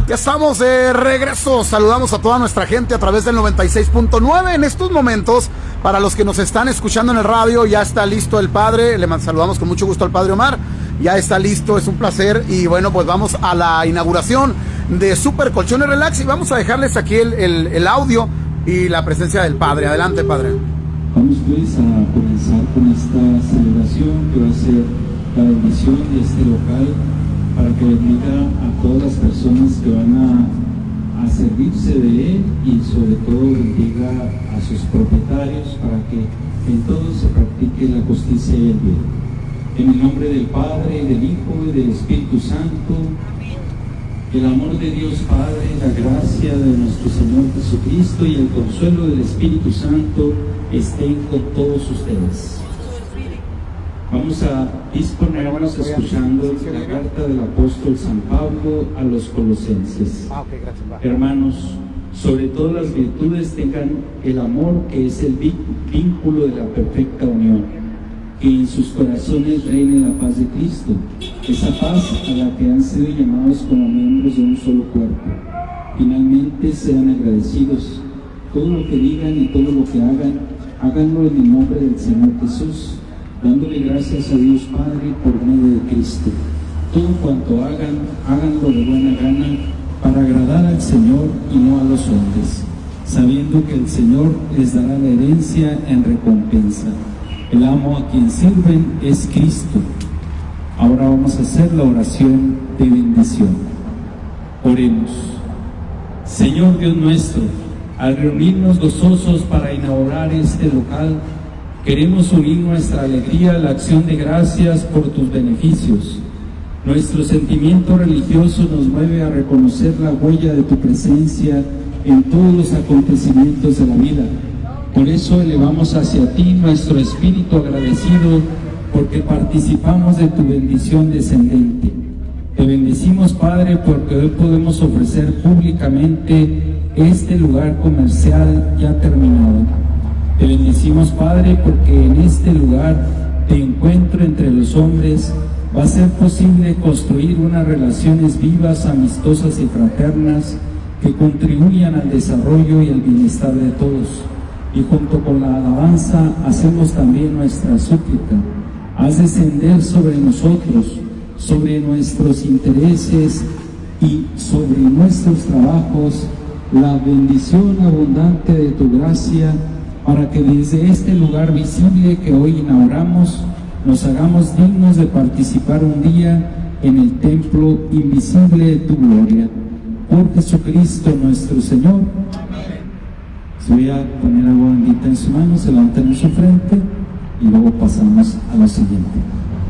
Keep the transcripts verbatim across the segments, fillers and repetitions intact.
Ya estamos de regreso, saludamos a toda nuestra gente a través del noventa y seis punto nueve. En estos momentos, para los que nos están escuchando en el radio, ya está listo el padre, le saludamos con mucho gusto al padre Omar, ya está listo, es un placer. Y bueno, pues vamos a la inauguración de Super Colchones Relax y vamos a dejarles aquí el, el, el audio y la presencia del padre. Adelante, padre. Vamos pues a comenzar con esta celebración que va a ser la bendición de este local, para que bendiga a todas las personas que van a, a servirse de él, y sobre todo bendiga a sus propietarios, para que en todo se practique la justicia y el bien. En el nombre del Padre, del Hijo y del Espíritu Santo, el amor de Dios Padre, la gracia de nuestro Señor Jesucristo y el consuelo del Espíritu Santo estén con todos ustedes. Vamos a disponernos escuchando la carta del apóstol San Pablo a los colosenses. Hermanos, sobre todas las virtudes tengan el amor, que es el vínculo de la perfecta unión, que en sus corazones reine la paz de Cristo, esa paz a la que han sido llamados como miembros de un solo cuerpo. Finalmente sean agradecidos. Todo lo que digan y todo lo que hagan, háganlo en el nombre del Señor Jesús, dándole gracias a Dios Padre por medio de Cristo. Todo cuanto hagan, háganlo de buena gana, para agradar al Señor y no a los hombres, sabiendo que el Señor les dará la herencia en recompensa. El amo a quien sirven es Cristo. Ahora vamos a hacer la oración de bendición. Oremos. Señor Dios nuestro, al reunirnos gozosos para inaugurar este local, queremos unir nuestra alegría a la acción de gracias por tus beneficios. Nuestro sentimiento religioso nos mueve a reconocer la huella de tu presencia en todos los acontecimientos de la vida. Por eso elevamos hacia ti nuestro espíritu agradecido, porque participamos de tu bendición descendente. Te bendecimos, Padre, porque hoy podemos ofrecer públicamente este lugar comercial ya terminado. Te bendecimos, Padre, porque en este lugar de encuentro entre los hombres va a ser posible construir unas relaciones vivas, amistosas y fraternas que contribuyan al desarrollo y al bienestar de todos. Y junto con la alabanza hacemos también nuestra súplica. Haz descender sobre nosotros, sobre nuestros intereses y sobre nuestros trabajos la bendición abundante de tu gracia, para que desde este lugar visible que hoy inauguramos nos hagamos dignos de participar un día en el templo invisible de tu gloria. Por Jesucristo nuestro Señor. Se voy a poner agua bendita en su mano, se levanta en su frente y luego pasamos a lo siguiente.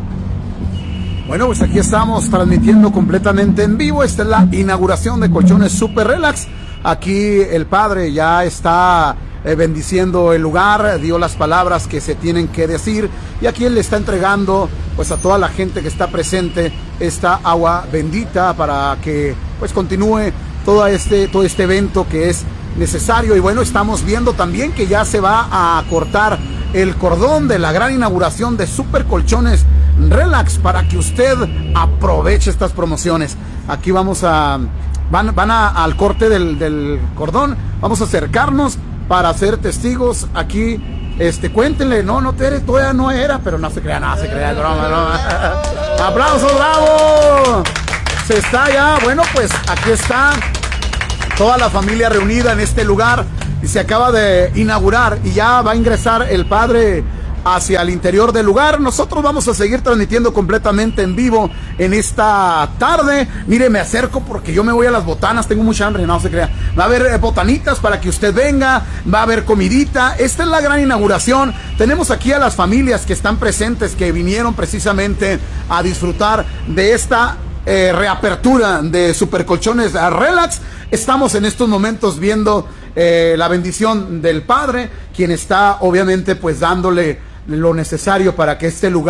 Bueno, pues aquí estamos transmitiendo completamente en vivo. Esta es la inauguración de Colchones Super Relax. Aquí el padre ya está eh, bendiciendo el lugar, dio las palabras que se tienen que decir, y aquí él le está entregando pues a toda la gente que está presente esta agua bendita para que pues continúe todo este, todo este evento que es necesario. Y bueno, estamos viendo también que ya se va a cortar el cordón de la gran inauguración de Super Colchones Relax para que usted aproveche estas promociones. Aquí vamos a van, van a, al corte del, del cordón. Vamos a acercarnos para ser testigos aquí. Este, cuéntenle, no, no, Tere, todavía no era, pero no se crea, nada, se crea, broma, broma. ¡Aplausos, bravo! Se está ya, bueno, pues aquí está toda la familia reunida en este lugar y se acaba de inaugurar y ya va a ingresar el padre hacia el interior del lugar. Nosotros vamos a seguir transmitiendo completamente en vivo en esta tarde. Mire, me acerco porque yo me voy a las botanas, tengo mucha hambre, no se crea. Va a haber eh, botanitas para que usted venga, va a haber comidita. Esta es la gran inauguración. Tenemos aquí a las familias que están presentes, que vinieron precisamente a disfrutar de esta eh, reapertura de Super Colchones Relax. Estamos en estos momentos viendo eh, la bendición del Padre, quien está obviamente pues dándole lo necesario para que este lugar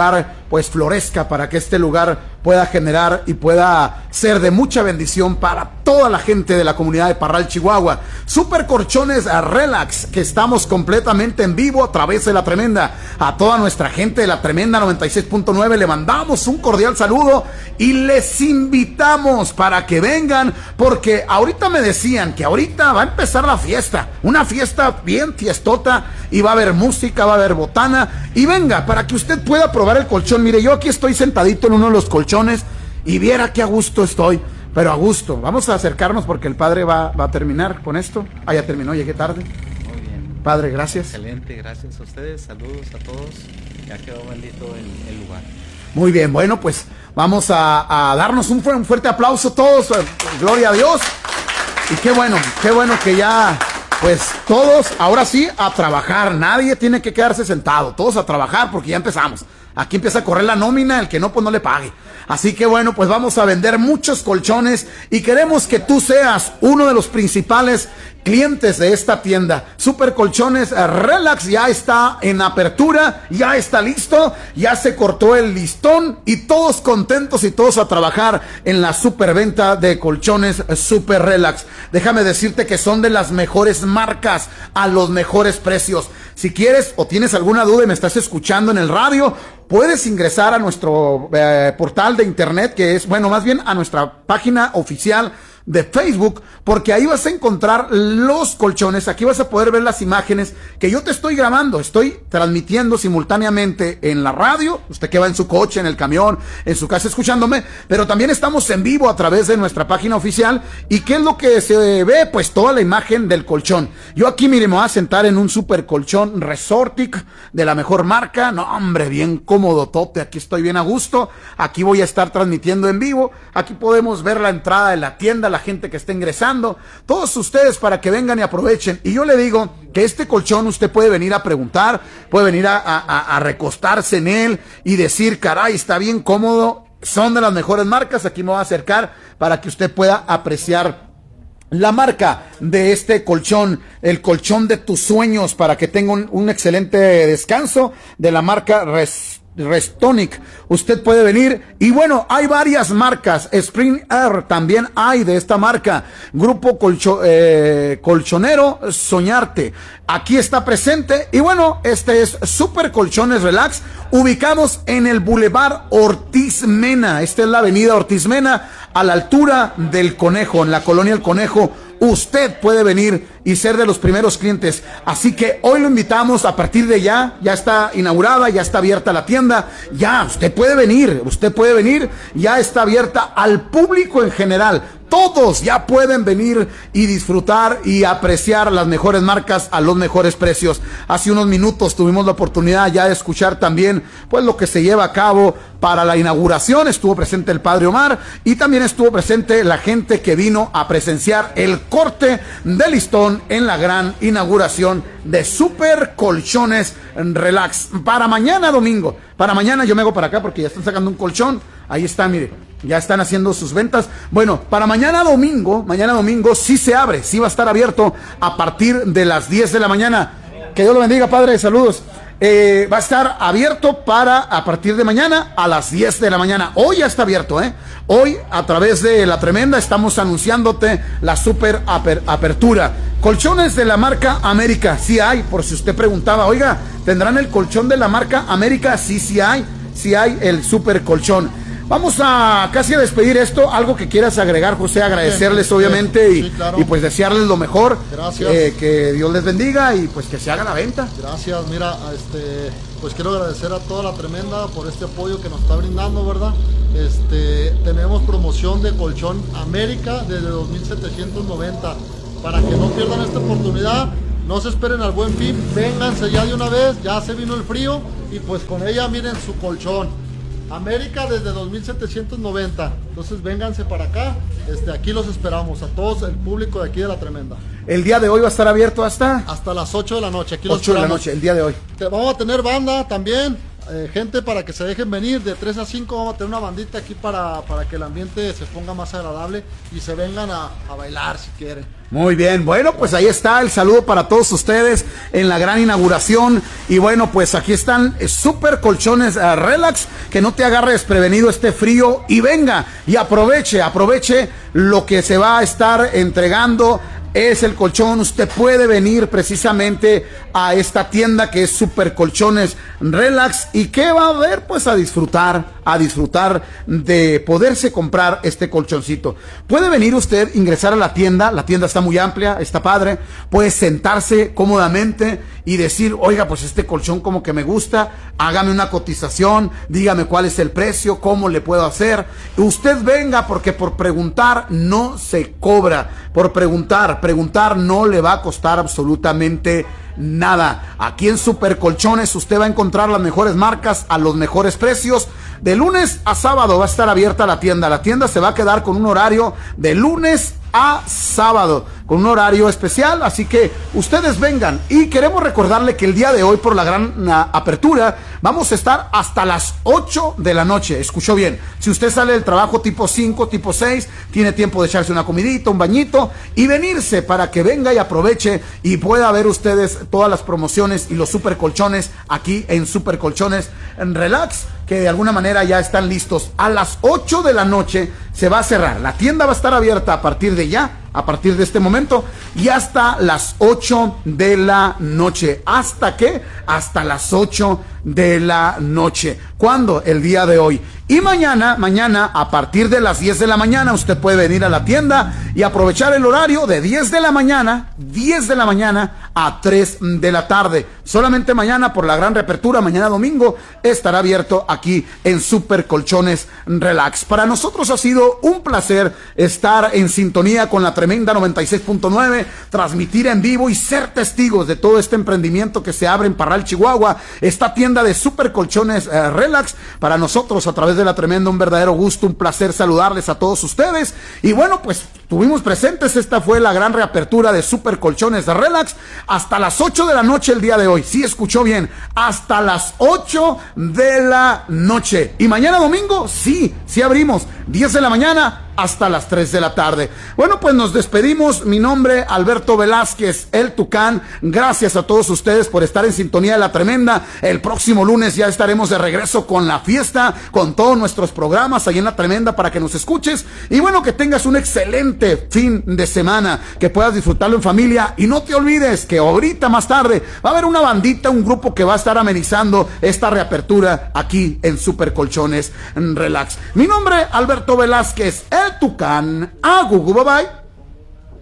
pues florezca, para que este lugar pueda generar y pueda ser de mucha bendición para toda la gente de la comunidad de Parral, Chihuahua. Super Colchones Relax, que estamos completamente en vivo a través de La Tremenda. A toda nuestra gente de La Tremenda noventa y seis punto nueve le mandamos un cordial saludo y les invitamos para que vengan, porque ahorita me decían que ahorita va a empezar la fiesta, una fiesta bien fiestota, y va a haber música, va a haber botana, y venga, para que usted pueda probar el colchón. Mire, yo aquí estoy sentadito en uno de los colchones y viera qué a gusto estoy, pero a gusto. Vamos a acercarnos porque el padre va, va a terminar con esto. Ah, ya terminó, llegué tarde. Muy bien. Padre, gracias. Excelente, gracias a ustedes, saludos a todos. Ya quedó bendito el, el lugar. Muy bien, bueno, pues vamos a, a darnos un, fu un fuerte aplauso todos, gloria a Dios. Y qué bueno, qué bueno que ya, pues todos, ahora sí, a trabajar. Nadie tiene que quedarse sentado, todos a trabajar porque ya empezamos. Aquí empieza a correr la nómina, el que no, pues no le pague. Así que bueno, pues vamos a vender muchos colchones y queremos que tú seas uno de los principales clientes de esta tienda. Super Colchones Relax ya está en apertura, ya está listo, ya se cortó el listón y todos contentos y todos a trabajar en la superventa de colchones Super Relax. Déjame decirte que son de las mejores marcas a los mejores precios. Si quieres o tienes alguna duda y me estás escuchando en el radio, puedes ingresar a nuestro eh, portal de internet, que es, bueno, más bien a nuestra página oficial de Facebook, porque ahí vas a encontrar los colchones. Aquí vas a poder ver las imágenes que yo te estoy grabando, estoy transmitiendo simultáneamente en la radio, usted que va en su coche, en el camión, en su casa escuchándome, pero también estamos en vivo a través de nuestra página oficial. ¿Y qué es lo que se ve? Pues toda la imagen del colchón. Yo aquí, mire, me voy a sentar en un super colchón Resortic de la mejor marca. No, hombre, bien cómodo, tote, aquí estoy bien a gusto. Aquí voy a estar transmitiendo en vivo. Aquí podemos ver la entrada de la tienda, la gente que está ingresando, todos ustedes, para que vengan y aprovechen. Y yo le digo que este colchón usted puede venir a preguntar, puede venir a, a, a recostarse en él y decir, caray, está bien cómodo, son de las mejores marcas. Aquí me voy a acercar para que usted pueda apreciar la marca de este colchón, el colchón de tus sueños, para que tenga un, un excelente descanso, de la marca Res Restonic. Usted puede venir y bueno, hay varias marcas. Spring Air también hay de esta marca. Grupo Colcho, eh, Colchonero Soñarte, aquí está presente. Y bueno, este es Super Colchones Relax, ubicados en el Boulevard Ortiz Mena. Esta es la avenida Ortiz Mena, a la altura del Conejo, en la colonia El Conejo. Usted puede venir y ser de los primeros clientes. Así que hoy lo invitamos. A partir de ya, ya está inaugurada, ya está abierta la tienda. Ya, usted puede venir, usted puede venir. Ya está abierta al público en general. Todos ya pueden venir y disfrutar y apreciar las mejores marcas a los mejores precios. Hace unos minutos tuvimos la oportunidad ya de escuchar también pues lo que se lleva a cabo para la inauguración. Estuvo presente el Padre Omar y también estuvo presente la gente que vino a presenciar el corte de listón en la gran inauguración de Super Colchones Relax. Para mañana domingo, para mañana yo me hago para acá porque ya están sacando un colchón. Ahí está, mire, ya están haciendo sus ventas. Bueno, para mañana domingo, mañana domingo sí se abre, sí va a estar abierto a partir de las diez de la mañana. Que Dios lo bendiga, Padre, saludos. Eh, va a estar abierto para a partir de mañana a las diez de la mañana. Hoy ya está abierto, ¿eh? Hoy a través de La Tremenda estamos anunciándote la super aper, apertura. Colchones de la marca América, sí hay, por si usted preguntaba, oiga, ¿tendrán el colchón de la marca América? Sí, sí hay, sí hay el super colchón. Vamos a casi a despedir esto. Algo que quieras agregar, José, agradecerles bien, obviamente bien, y, sí, claro. y pues desearles lo mejor. Gracias. Eh, que Dios les bendiga y pues que se haga la venta. Gracias, mira, este, pues quiero agradecer a toda La Tremenda por este apoyo que nos está brindando, ¿verdad? Este, tenemos promoción de colchón América desde dos mil setecientos noventa. Para que no pierdan esta oportunidad, no se esperen al Buen Fin, vénganse ya de una vez, ya se vino el frío y pues con ella miren su colchón. América desde dos mil setecientos noventa, entonces vénganse para acá, este, aquí los esperamos, a todos el público de aquí de La Tremenda. El día de hoy va a estar abierto hasta... Hasta las ocho de la noche, aquí los ocho de la noche, el día de hoy. Te, vamos a tener banda también, eh, gente, para que se dejen venir de tres a cinco. Vamos a tener una bandita aquí para, para que el ambiente se ponga más agradable y se vengan a, a bailar si quieren. Muy bien, bueno, pues ahí está el saludo para todos ustedes en la gran inauguración. Y bueno, pues aquí están eh, Super Colchones uh, Relax, que no te agarre desprevenido este frío y venga y aproveche, aproveche lo que se va a estar entregando. Es el colchón, usted puede venir precisamente a esta tienda que es Super Colchones Relax. ¿Y qué va a ver? Pues a disfrutar, a disfrutar de poderse comprar este colchoncito. Puede venir usted, ingresar a la tienda, la tienda está muy amplia, está padre, puede sentarse cómodamente y decir, oiga, pues este colchón como que me gusta, hágame una cotización, dígame cuál es el precio, cómo le puedo hacer. Usted venga, porque por preguntar no se cobra, por preguntar, preguntar no le va a costar absolutamente nada. Aquí en Super Colchones usted va a encontrar las mejores marcas a los mejores precios. De lunes a sábado va a estar abierta la tienda. La tienda se va a quedar con un horario de lunes a sábado, con un horario especial, así que ustedes vengan. Y queremos recordarle que el día de hoy, por la gran uh, apertura, vamos a estar hasta las ocho de la noche. Escuchó bien, si usted sale del trabajo tipo cinco, tipo seis, tiene tiempo de echarse una comidita, un bañito y venirse para que venga y aproveche y pueda ver ustedes todas las promociones y los super colchones aquí en Super Colchones Relax, que de alguna manera ya están listos. A las ocho de la noche se va a cerrar. La tienda va a estar abierta a partir de ya, a partir de este momento, y hasta las ocho de la noche. ¿Hasta qué? Hasta las ocho de la noche. ¿Cuándo? El día de hoy. Y mañana, mañana, a partir de las diez de la mañana, usted puede venir a la tienda y aprovechar el horario de diez de la mañana, diez de la mañana a tres de la tarde. Solamente mañana, por la gran reapertura, mañana domingo, estará abierto aquí en Super Colchones Relax. Para nosotros ha sido un placer estar en sintonía con la tremenda noventa y seis punto nueve, transmitir en vivo y ser testigos de todo este emprendimiento que se abre en Parral, Chihuahua, esta tienda de Super Colchones eh, Relax. Para nosotros, a través de la tremenda, un verdadero gusto, un placer saludarles a todos ustedes. Y bueno, pues tuvimos presentes, esta fue la gran reapertura de Super Colchones Relax, hasta las ocho de la noche el día de hoy. Sí, escuchó bien, hasta las ocho de la noche. Y mañana domingo, sí, sí abrimos, diez de la mañana hasta las tres de la tarde. Bueno, pues nos despedimos. Mi nombre, Alberto Velázquez, el Tucán. Gracias a todos ustedes por estar en sintonía de la tremenda. El próximo lunes ya estaremos de regreso con la fiesta, con todos nuestros programas ahí en la tremenda para que nos escuches. Y bueno, que tengas un excelente fin de semana, que puedas disfrutarlo en familia. Y no te olvides que ahorita más tarde va a haber una bandita, un grupo que va a estar amenizando esta reapertura aquí en Super Colchones Relax. Mi nombre, Alberto Velázquez, el Tucán. A Gugu, bye bye.